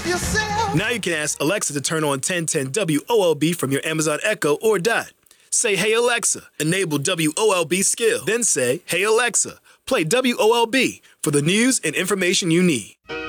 yourself. Now you can ask Alexa to turn on 1010 WOLB from your Amazon Echo or Dot. Say, hey Alexa, enable WOLB skill. Then say, hey Alexa, play WOLB for the news and information you need.